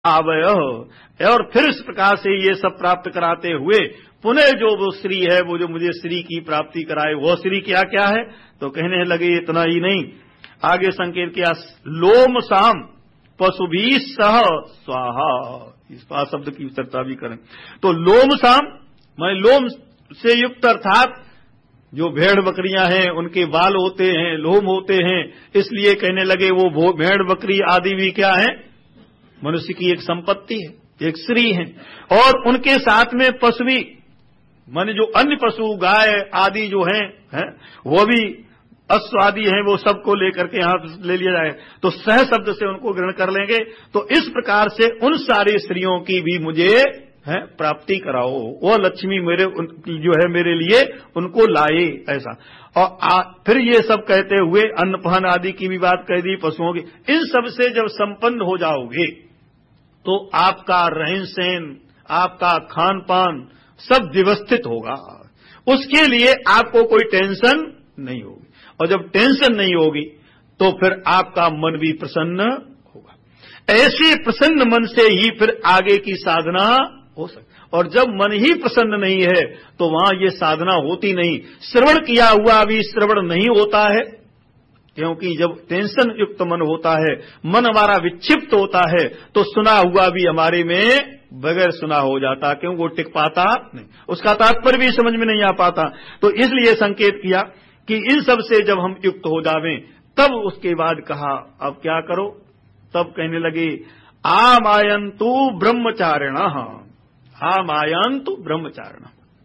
आवय, और फिर इस प्रकार से ये सब प्राप्त कराते हुए पुनः जो वो श्री है, वो जो मुझे श्री की प्राप्ति कराए, वो श्री क्या क्या है? तो कहने लगे इतना ही नहीं, आगे संकेत किया, लोम साम पशुभी सह स्वाहा। इस बात शब्द की चर्चा भी करें तो लोम साम माने लोम से युक्त, अर्थात जो भेड़ बकरियां हैं उनके बाल होते हैं, लोम होते हैं, इसलिए कहने लगे वो भेड़ बकरी आदि भी क्या है? मनुष्य की एक संपत्ति है, एक श्री है। और उनके साथ में पशु भी, माने जो अन्य पशु गाय आदि जो हैं वो भी अश्व आदि हैं, वो सबको लेकर के यहां ले लिया जाए तो सह शब्द से उनको ग्रहण कर लेंगे। तो इस प्रकार से उन सारी स्त्रियों की भी मुझे प्राप्ति कराओ, वो लक्ष्मी मेरे जो है मेरे लिए उनको लाए, ऐसा। और फिर ये सब कहते हुए अन्नपान आदि की भी बात कह दी, पशुओं की। इन सब से जब संपन्न हो जाओगे तो आपका रहन सहन, आपका खान पान सब व्यवस्थित होगा, उसके लिए आपको कोई टेंशन नहीं होगी। और जब टेंशन नहीं होगी तो फिर आपका मन भी प्रसन्न होगा। ऐसे प्रसन्न मन से ही फिर आगे की साधना हो सकती। और जब मन ही प्रसन्न नहीं है तो वहां ये साधना होती नहीं। श्रवण किया हुआ भी श्रवण नहीं होता है, क्योंकि जब टेंशन युक्त मन होता है, मन हमारा विक्षिप्त होता है, तो सुना हुआ भी हमारे में बगैर सुना हो जाता, क्योंकि वो टिक पाता नहीं, उसका तात्पर्य भी समझ में नहीं आ पाता। तो इसलिए संकेत किया कि इन सब से जब हम युक्त हो जावें, तब उसके बाद कहा अब क्या करो? तब कहने लगे आमायन्तु ब्रह्मचारिण, आमायन्तु ब्रह्मचारिण,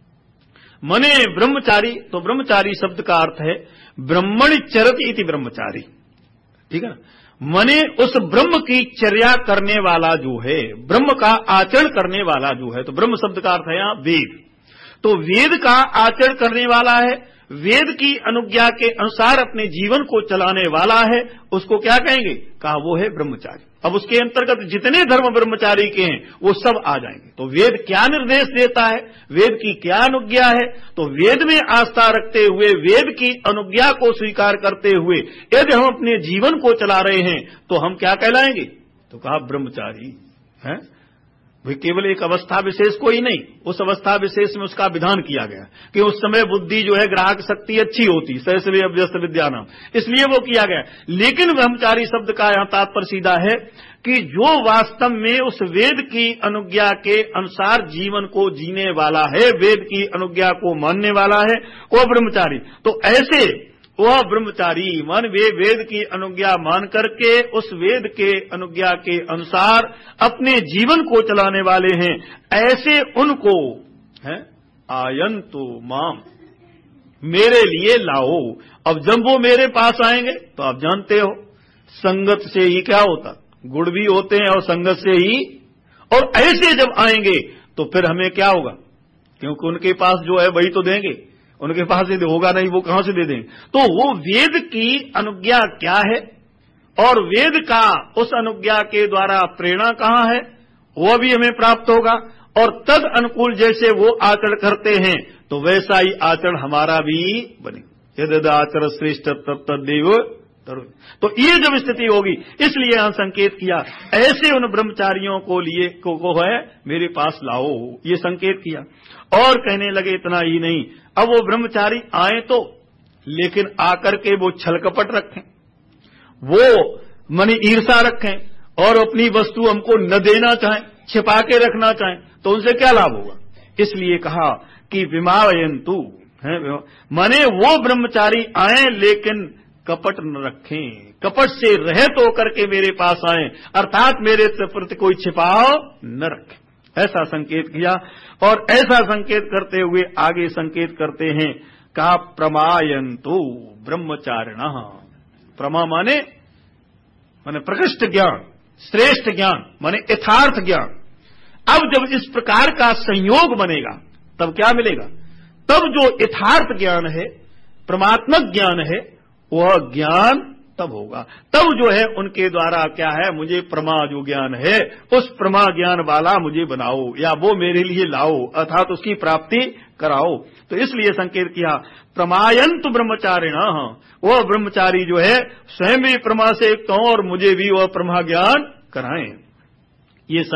मने ब्रह्मचारी। तो ब्रह्मचारी शब्द का अर्थ है ब्रह्मणि चरति इति ब्रह्मचारी, ठीक है ना। मने उस ब्रह्म की चर्या करने वाला जो है, ब्रह्म का आचरण करने वाला जो है, तो ब्रह्म शब्द का अर्थ है यहां वेद। तो वेद का आचरण करने वाला है, वेद की अनुज्ञा के अनुसार अपने जीवन को चलाने वाला है, उसको क्या कहेंगे? कहा वो है ब्रह्मचारी। अब उसके अंतर्गत जितने धर्म ब्रह्मचारी के हैं वो सब आ जाएंगे। तो वेद क्या निर्देश देता है, वेद की क्या अनुज्ञा है, तो वेद में आस्था रखते हुए, वेद की अनुज्ञा को स्वीकार करते हुए यदि हम अपने जीवन को चला रहे हैं तो हम क्या कहलाएंगे? तो कहा ब्रह्मचारी है। भाई केवल एक अवस्था विशेष को ही नहीं, उस अवस्था विशेष में उसका विधान किया गया कि उस समय बुद्धि जो है ग्राहक शक्ति अच्छी होती, सहस्वे अभ्यस्त विद्या नाम, इसलिए वो किया गया। लेकिन ब्रह्मचारी शब्द का यहां तात्पर्य सीधा है कि जो वास्तव में उस वेद की अनुज्ञा के अनुसार जीवन को जीने वाला है, वेद की अनुज्ञा को मानने वाला है, वो ब्रह्मचारी। तो ऐसे वह ब्रह्मचारी मन वे वेद की अनुज्ञा मान करके उस वेद के अनुज्ञा के अनुसार अपने जीवन को चलाने वाले हैं, ऐसे उनको है आयन्तु माम, मेरे लिए लाओ। अब जब वो मेरे पास आएंगे तो आप जानते हो संगत से ही क्या होता, गुण भी होते हैं और संगत से ही। और ऐसे जब आएंगे तो फिर हमें क्या होगा, क्योंकि उनके पास जो है वही तो देंगे, उनके पास यदि होगा नहीं वो कहां से दे देंगे। तो वो वेद की अनुज्ञा क्या है और वेद का उस अनुज्ञा के द्वारा प्रेरणा कहां है, वो भी हमें प्राप्त होगा। और तद अनुकूल जैसे वो आचरण करते हैं तो वैसा ही आचरण हमारा भी बने। यद आचरण श्रेष्ठ तत्तदेव। तो ये जब स्थिति होगी, इसलिए यहां संकेत किया ऐसे उन ब्रह्मचारियों को लिए को है मेरे पास लाओ, ये संकेत किया। और कहने लगे इतना ही नहीं, अब वो ब्रह्मचारी आए तो, लेकिन आकर के वो छलकपट रखें, वो मनी ईर्षा रखें और अपनी वस्तु हमको न देना चाहें, छिपा के रखना चाहें, तो उनसे क्या लाभ होगा। इसलिए कहा कि विमावयन्तु है, माने वो ब्रह्मचारी आए लेकिन कपट न रखें, कपट से रहित होकर के मेरे पास आए, अर्थात मेरे प्रति कोई छिपाव न रखें, ऐसा संकेत किया। और ऐसा संकेत करते हुए आगे संकेत करते हैं, कहा प्रमायन्तु ब्रह्मचारिणः। प्रमा माने प्रकृष्ट ज्ञान, श्रेष्ठ ज्ञान, माने यथार्थ ज्ञान। अब जब इस प्रकार का संयोग बनेगा तब क्या मिलेगा, तब जो यथार्थ ज्ञान है, परमात्मक ज्ञान है, वह ज्ञान तब होगा। तब जो है उनके द्वारा क्या है, मुझे प्रमा जो ज्ञान है उस प्रमा ज्ञान वाला मुझे बनाओ, या वो मेरे लिए लाओ, अर्थात उसकी प्राप्ति कराओ। तो इसलिए संकेत किया प्रमायन्तु ब्रह्मचारिणः, वह ब्रह्मचारी जो है स्वयं भी प्रमा से युक्त हों और मुझे भी वह प्रमा ज्ञान कराएं। ये